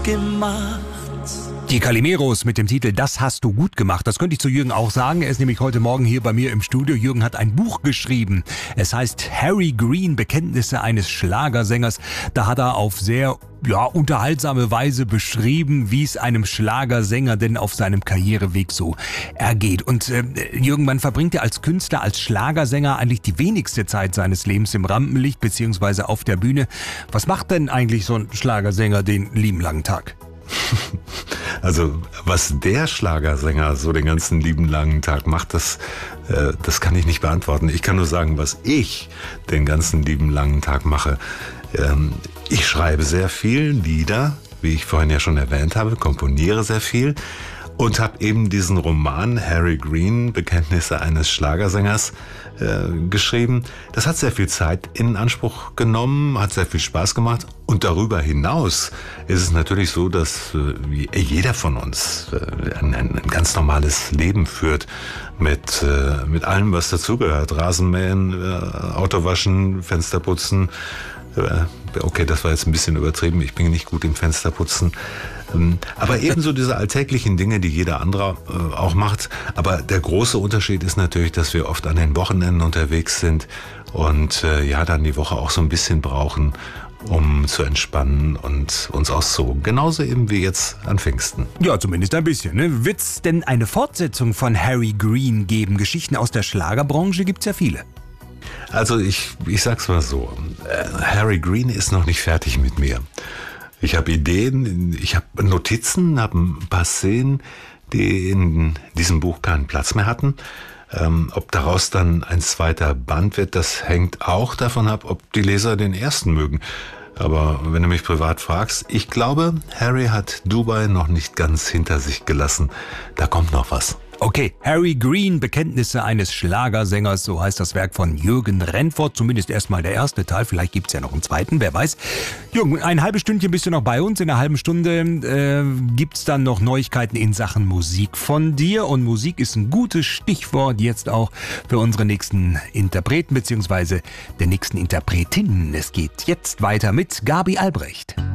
gemacht. Die Calimeros mit dem Titel Das hast du gut gemacht. Das könnte ich zu Jürgen auch sagen. Er ist nämlich heute Morgen hier bei mir im Studio. Jürgen hat ein Buch geschrieben. Es heißt Harry Green, Bekenntnisse eines Schlagersängers. Da hat er auf sehr unterhaltsame Weise beschrieben, wie es einem Schlagersänger denn auf seinem Karriereweg so ergeht. Und Jürgen, man verbringt ja als Künstler, als Schlagersänger eigentlich die wenigste Zeit seines Lebens im Rampenlicht beziehungsweise auf der Bühne. Was macht denn eigentlich so ein Schlagersänger den lieben langen Tag? Also was der Schlagersänger so den ganzen lieben langen Tag macht, das kann ich nicht beantworten. Ich kann nur sagen, was ich den ganzen lieben langen Tag mache. Ich schreibe sehr viel Lieder, wie ich vorhin ja schon erwähnt habe, komponiere sehr viel und habe eben diesen Roman Harry Green, Bekenntnisse eines Schlagersängers, geschrieben. Das hat sehr viel Zeit in Anspruch genommen, hat sehr viel Spaß gemacht und darüber hinaus ist es natürlich so, dass jeder von uns ein ganz normales Leben führt mit allem, was dazugehört. Rasenmähen, Autowaschen, Fensterputzen. Okay, das war jetzt ein bisschen übertrieben. Ich bin nicht gut im Fensterputzen. Aber ebenso diese alltäglichen Dinge, die jeder andere auch macht. Aber der große Unterschied ist natürlich, dass wir oft an den Wochenenden unterwegs sind und dann die Woche auch so ein bisschen brauchen, um zu entspannen und uns auszuruhen. Genauso eben wie jetzt an Pfingsten. Ja, zumindest ein bisschen. Ne? Wird es denn eine Fortsetzung von Harry Green geben? Geschichten aus der Schlagerbranche gibt's ja viele. Also ich sag's mal so, Harry Green ist noch nicht fertig mit mir. Ich habe Ideen, ich habe Notizen, habe ein paar Szenen, die in diesem Buch keinen Platz mehr hatten. Ob daraus dann ein zweiter Band wird, das hängt auch davon ab, ob die Leser den ersten mögen. Aber wenn du mich privat fragst, ich glaube, Harry hat Dubai noch nicht ganz hinter sich gelassen. Da kommt noch was. Okay, Harry Green, Bekenntnisse eines Schlagersängers, so heißt das Werk von Jürgen Renfort. Zumindest erstmal der erste Teil, vielleicht gibt's ja noch einen zweiten, wer weiß. Jürgen, ein halbes Stündchen bist du noch bei uns. In einer halben Stunde gibt's dann noch Neuigkeiten in Sachen Musik von dir. Und Musik ist ein gutes Stichwort jetzt auch für unsere nächsten Interpreten bzw. der nächsten Interpretin. Es geht jetzt weiter mit Gabi Albrecht.